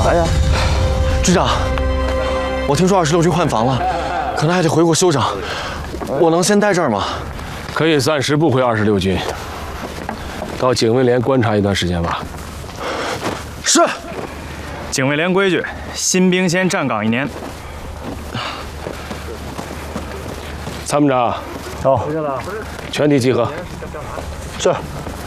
哎呀，局长，我听说26军换防了，可能还得回国休整。我能先待这儿吗？ 可以暂时不回26军，到警卫连观察一段时间吧。 是。 警卫连规矩，新兵先站岗1年。 参谋长， 走， 全体集合。 是。